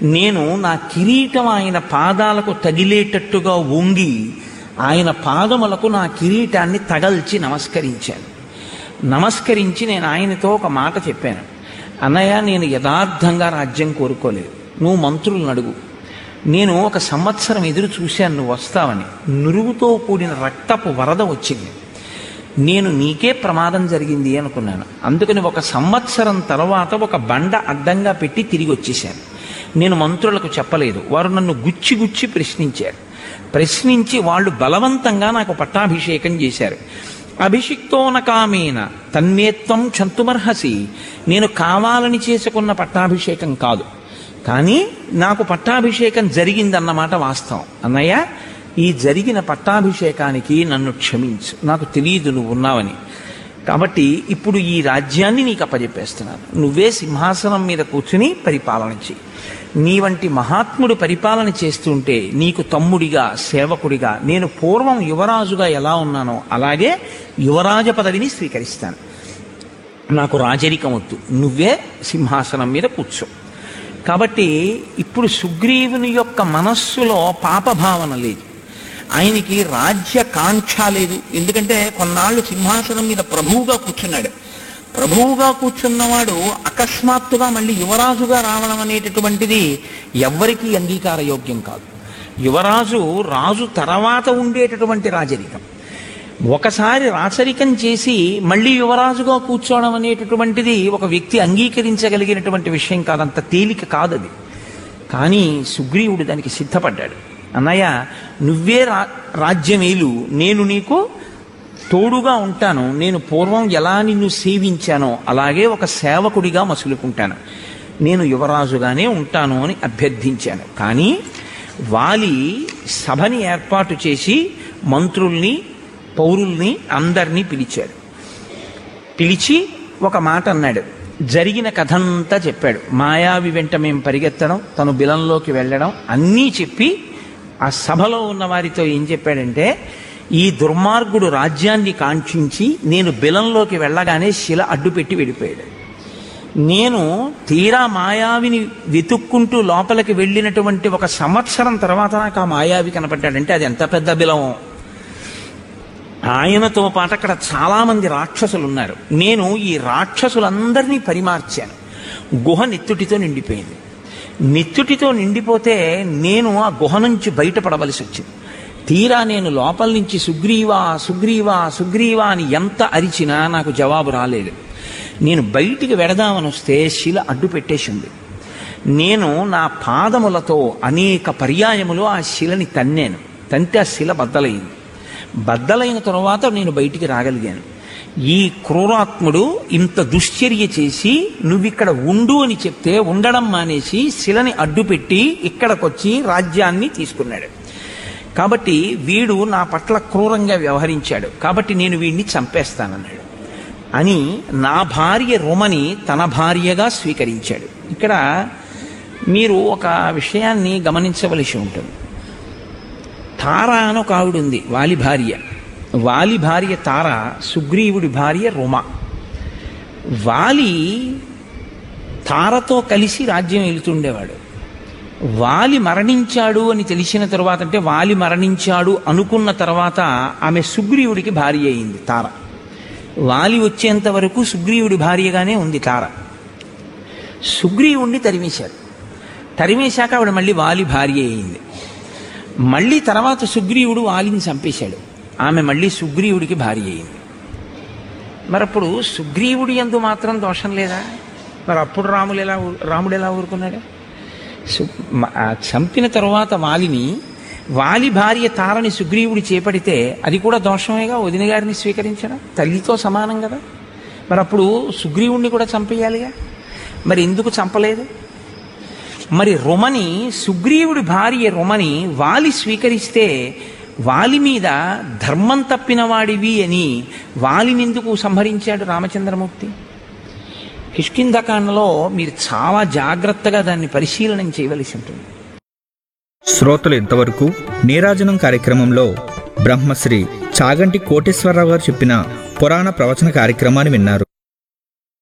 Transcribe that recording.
నేను నా కిరీటం ఆయన పాదాలకు తగిలేటట్టుగా వంగి ఆయన పాదములకు నా కిరీటాన్ని తగల్చి నమస్కరించాను. నమస్కరించి నేను ఆయనతో ఒక మాట చెప్పాను. అన్నయ్య, నేను యథార్థంగా రాజ్యం కోరుకోలేదు. నువ్వు మంత్రులను అడుగు. నేను 1 సంవత్సరం ఎదురు చూశాను నువ్వు వస్తావని. నురుగుతో కూడిన రక్తపు వరద వచ్చింది. నేను నీకే ప్రమాదం జరిగింది అనుకున్నాను. అందుకని 1 సంవత్సరం తర్వాత ఒక బండ అడ్డంగా పెట్టి తిరిగి వచ్చేసాను. నేను మంత్రులకు చెప్పలేదు. వారు నన్ను గుచ్చి గుచ్చి ప్రశ్నించారు. ప్రశ్నించి వాళ్ళు బలవంతంగా నాకు పట్టాభిషేకం చేశారు. అభిషిక్తోన కామేన తన్మేత్వం క్షంతుమర్హసి. నేను కావాలని చేసుకున్న పట్టాభిషేకం కాదు, కానీ నాకు పట్టాభిషేకం జరిగిందన్నమాట వాస్తవం. అన్నయ్య, ఈ జరిగిన పట్టాభిషేకానికి నన్ను క్షమించు. నాకు తెలియదు నువ్వు ఉన్నావని. కాబట్టి ఇప్పుడు ఈ రాజ్యాన్ని నీకు అప్పజెప్పేస్తున్నాను. నువ్వే సింహాసనం మీద కూర్చుని పరిపాలన చెయ్యి. నీ వంటి మహాత్ముడు పరిపాలన చేస్తుంటే నీకు తమ్ముడిగా, సేవకుడిగా, నేను పూర్వం యువరాజుగా ఎలా ఉన్నానో అలాగే యువరాజ పదవిని స్వీకరిస్తాను. నాకు రాజరికం వద్దు, నువ్వే సింహాసనం మీద కూర్చో. కాబట్టి ఇప్పుడు సుగ్రీవుని యొక్క మనస్సులో పాపభావన లేదు, ఆయనకి రాజ్యకాంక్ష లేదు. ఎందుకంటే కొన్నాళ్ళు సింహాసనం మీద ప్రభువుగా కూర్చున్నాడు. ప్రభువుగా కూర్చున్నవాడు అకస్మాత్తుగా మళ్ళీ యువరాజుగా రావడం అనేటటువంటిది ఎవ్వరికీ అంగీకారయోగ్యం కాదు. యువరాజు రాజు తర్వాత ఉండేటటువంటి రాజరికం. ఒకసారి రాచరికం చేసి మళ్ళీ యువరాజుగా కూర్చోవడం అనేటటువంటిది ఒక వ్యక్తి అంగీకరించగలిగినటువంటి విషయం కాదు, అంత తేలిక కాదది. కానీ సుగ్రీవుడు దానికి సిద్ధపడ్డాడు. అన్నయ్య, నువ్వే రాజ్యమేలు, నేను నీకు తోడుగా ఉంటాను. నేను పూర్వం ఎలా నిన్ను సేవించానో అలాగే ఒక సేవకుడిగా మసులుకుంటాను. నేను యువరాజుగానే ఉంటాను అని అభ్యర్థించాను. కానీ వాలి సభని ఏర్పాటు చేసి మంత్రుల్ని, పౌరుల్ని అందరినీ పిలిచాడు. పిలిచి ఒక మాట అన్నాడు. జరిగిన కథంతా చెప్పాడు. మాయావి వెంట మేము పరిగెత్తడం, తను బిలంలోకి వెళ్ళడం అన్నీ చెప్పి ఆ సభలో ఉన్న వారితో ఏం చెప్పాడంటే, ఈ దుర్మార్గుడు రాజ్యాన్ని కాంక్షించి నేను బిలంలోకి వెళ్ళగానే శిల అడ్డుపెట్టి వెళ్ళిపోయాడు. నేను తీరా మాయావిని వెతుక్కుంటూ లోపలికి వెళ్ళినటువంటి 1 సంవత్సరం తర్వాత నాకు ఆ మాయావి కనపడ్డాడంటే అది ఎంత పెద్ద బిలమో. ఆయనతో పాటు అక్కడ చాలామంది రాక్షసులు ఉన్నారు. నేను ఈ రాక్షసులందరినీ పరిమార్చాను. గుహ నెత్తుటితో నిండిపోయింది. నెత్తుటితో నిండిపోతే నేను ఆ గుహ నుంచి బయటపడవలసి వచ్చింది. తీరా నేను లోపల నుంచి సుగ్రీవా సుగ్రీవా సుగ్రీవా అని ఎంత అరిచినా నాకు జవాబు రాలేదు. నేను బయటికి వెడదామని వస్తే శిల అడ్డు పెట్టేసింది. నేను నా పాదములతో అనేక పర్యాయములు ఆ శిలని తన్నాను. తంతే ఆ శిల బద్దలైంది. బద్దలైన తరువాత నేను బయటికి రాగలిగాను. ఈ క్రూరాత్ముడు ఇంత దుశ్చర్య చేసి నువ్విక్కడ ఉండు అని చెప్తే ఉండడం మానేసి శిలని అడ్డుపెట్టి ఇక్కడికొచ్చి రాజ్యాన్ని తీసుకున్నాడు. కాబట్టి వీడు నా పట్ల క్రూరంగా వ్యవహరించాడు, కాబట్టి నేను వీడిని చంపేస్తానన్నాడు అని నా భార్య రుమని తన భార్యగా స్వీకరించాడు. ఇక్కడ మీరు ఒక విషయాన్ని గమనించవలసి ఉంటుంది. తార అని ఒక ఆవిడ ఉంది, వాలి భార్య. వాలి భార్య తార, సుగ్రీవుడి భార్య రుమ. వాలి తారతో కలిసి రాజ్యం వెళుతుండేవాడు. వాలి మరణించాడు అని తెలిసిన తర్వాత, అంటే వాలి మరణించాడు అనుకున్న తర్వాత ఆమె సుగ్రీవుడికి భార్య అయింది తార. వాలి వచ్చేంత వరకు సుగ్రీవుడి భార్యగానే ఉంది తార. సుగ్రీవుణ్ణి తరిమేశాక ఆవిడ మళ్ళీ వాలి భార్య అయింది. మళ్ళీ తర్వాత సుగ్రీవుడు వాలిని చంపేశాడు, ఆమె మళ్ళీ సుగ్రీవుడికి భార్య అయింది. మరప్పుడు సుగ్రీవుడి యందు మాత్రం దోషం లేదా? మరి అప్పుడు రాముడు ఎలా ఊరుకున్నాడు? చంపిన తరువాత వాలి భార్య తారని సుగ్రీవుడు చేపడితే అది కూడా దోషమేగా, వదిన గారిని స్వీకరించడం తల్లితో సమానం కదా. మరి అప్పుడు సుగ్రీవుణ్ణి కూడా చంపేయాలిగా, మరి ఎందుకు చంపలేదు? మరి రుమని, సుగ్రీవుడి భార్య రుమని వాలి స్వీకరిస్తే వాలి మీద ధర్మం తప్పిన వాడివి అని వాలినెందుకు సంహరించాడు రామచంద్రమూర్తి? కిష్కింధకాండలో మీరు చాలా జాగ్రత్తగా దాన్ని పరిశీలన చేయవలసి ఉంటుంది. శ్రోతలు ఇంతవరకు నీరాజనం కార్యక్రమంలో బ్రహ్మశ్రీ చాగంటి కోటేశ్వరరావు గారు చెప్పిన పురాణ ప్రవచన కార్యక్రమాన్ని విన్నారు.